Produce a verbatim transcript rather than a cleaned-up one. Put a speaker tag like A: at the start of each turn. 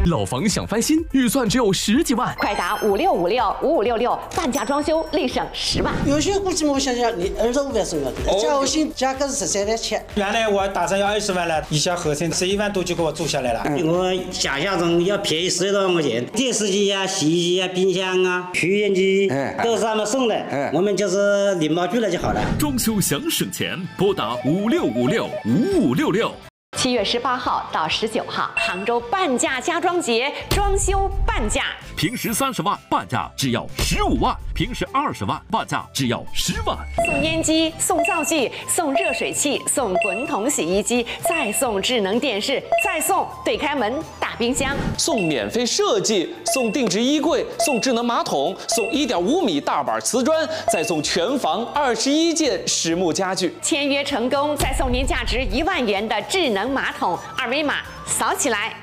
A: 老房想翻新，预算只有十几万，
B: 快打五六五六五五六六，半价装修立省十万。
C: 有些估计我想想，你二十五万送要的，加我薪价格是十三万七。
D: 原来我打算要二十万了，一下合成十一万多就给我租下来了。
E: 嗯、我想象中要便宜十多万块钱，电视机啊、洗衣机啊、冰箱啊、抽烟机都是他们送的，嗯、我们就是领包去了就好了。
A: 装修想省钱，拨打五六五六五五六六。
B: 七月十八号到十九号，杭州半价家装节，装修半价。
A: 平时三十万，半价只要十五万；平时二十万，半价只要十万。
B: 送烟机，送灶具，送热水器，送滚筒洗衣机，再送智能电视，再送对开门大冰箱，
F: 送免费设计，送定制衣柜，送智能马桶，送一点五米大板瓷砖，再送全房二十一件实木家具。
B: 签约成功，再送您价值一万元的智能马桶，二维码扫起来。